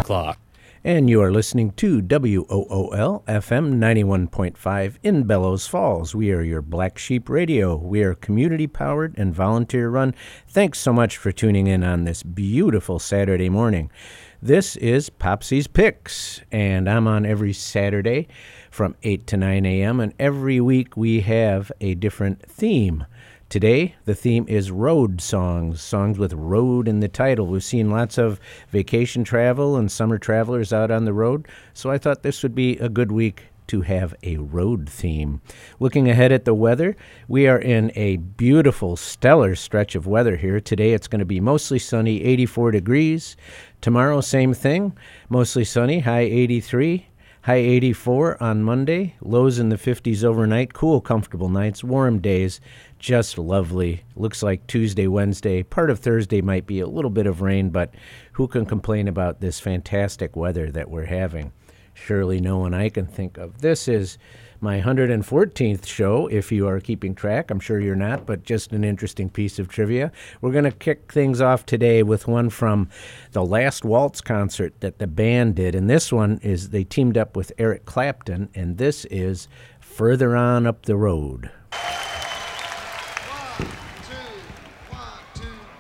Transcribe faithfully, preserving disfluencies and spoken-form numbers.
o'clock. And you are listening to W O O L F M ninety-one point five in Bellows Falls. We are your Black Sheep Radio. We are community-powered and volunteer-run. Thanks so much for tuning in on this beautiful Saturday morning. This is Popsy's Picks, and I'm on every Saturday from eight to nine a.m., and every week we have a different theme. Today, the theme is road songs, songs with road in the title. We've seen lots of vacation travel and summer travelers out on the road, so I thought this would be a good week to have a road theme. Looking ahead at the weather, we are in a beautiful, stellar stretch of weather here. Today, it's going to be mostly sunny, eighty-four degrees. Tomorrow, same thing, mostly sunny, high eighty-three. High eighty-four on Monday, lows in the fifties overnight, cool, comfortable nights, warm days, just lovely. Looks like Tuesday, Wednesday, part of Thursday might be a little bit of rain, but who can complain about this fantastic weather that we're having? Surely no one I can think of. This is my one hundred fourteenth show, if you are keeping track. I'm sure you're not, but just an interesting piece of trivia. We're going to kick things off today with one from the last Waltz concert that the band did, and this one is they teamed up with Eric Clapton, and this is Further On Up the Road.